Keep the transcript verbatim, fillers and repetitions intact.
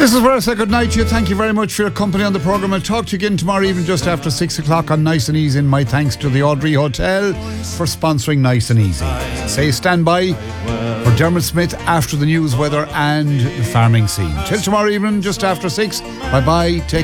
This is where I say good night to you. Thank you very much for your company on the programme. I'll talk to you again tomorrow evening just after six o'clock on Nice and Easy. And my thanks to the Audrey Hotel for sponsoring Nice and Easy. Say stand by for Dermot Smith after the news, weather and the farming scene. Till tomorrow evening just after six. Bye bye. Take